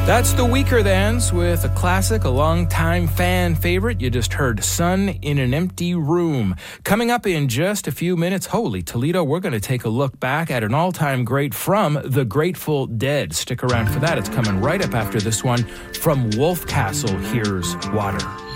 That's the Weaker Thans with a classic, a long-time fan favorite. You just heard Sun in an Empty Room. Coming up in just a few minutes, holy Toledo, we're going to take a look back at an all-time great from the Grateful Dead. Stick around for that. It's coming right up after this one from Wolf Castle. Here's Water.